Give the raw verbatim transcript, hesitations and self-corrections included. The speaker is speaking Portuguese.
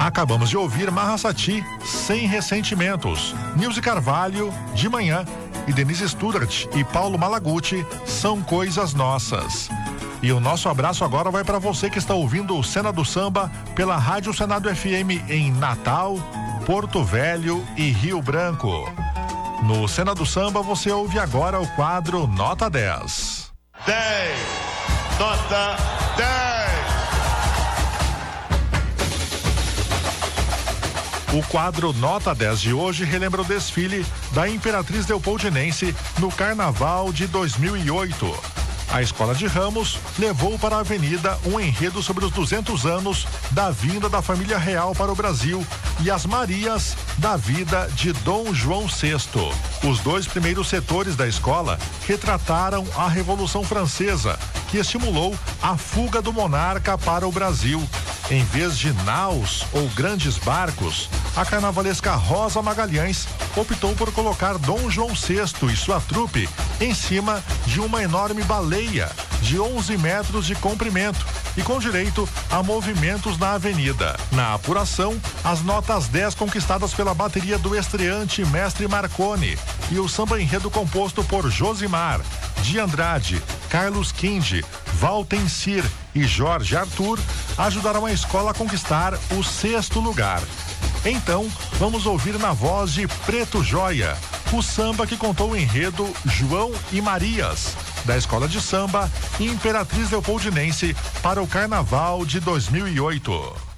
Acabamos de ouvir Marra Sati, Sem Ressentimentos, Nilce Carvalho, De Manhã, e Denise Studart e Paulo Malaguti, São Coisas Nossas. E o nosso abraço agora vai para você que está ouvindo o Cena do Samba pela Rádio Senado F M em Natal, Porto Velho e Rio Branco. No Cena do Samba você ouve agora o quadro Nota dez. dez. Nota dez. O quadro Nota dez de hoje relembra o desfile da Imperatriz Leopoldinense no Carnaval de dois mil e oito. A Escola de Ramos levou para a avenida um enredo sobre os duzentos anos da vinda da família real para o Brasil e as Marias da vida de Dom João sexto. Os dois primeiros setores da escola retrataram a Revolução Francesa, que estimulou a fuga do monarca para o Brasil. Em vez de naus ou grandes barcos, a carnavalesca Rosa Magalhães optou por colocar Dom João sexto e sua trupe em cima de uma enorme baleia de onze metros de comprimento e com direito a movimentos na avenida. Na apuração, as notas dez conquistadas pela bateria do estreante Mestre Marconi e o samba enredo composto por Josimar, de Andrade, Carlos Quinde, Valtencir e Jorge Arthur ajudaram a escola a conquistar o sexto lugar. Então, vamos ouvir na voz de Preto Joia, o samba que contou o enredo João e Marias, da Escola de Samba Imperatriz Leopoldinense para o Carnaval de dois mil e oito.